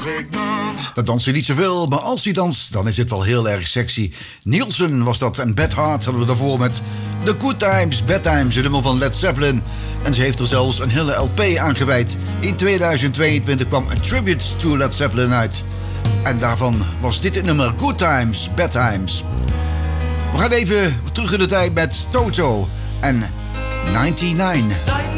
Dat danst hij niet zoveel, maar als hij danst, dan is het wel heel erg sexy. Nielsen was dat en Beth Hart hadden we daarvoor met The Good Times, Bad Times, een nummer van Led Zeppelin. En ze heeft er zelfs een hele LP aan gewijd. In 2022 kwam A Tribute to Led Zeppelin uit. En daarvan was dit het nummer Good Times, Bad Times. We gaan even terug in de tijd met Toto en 99.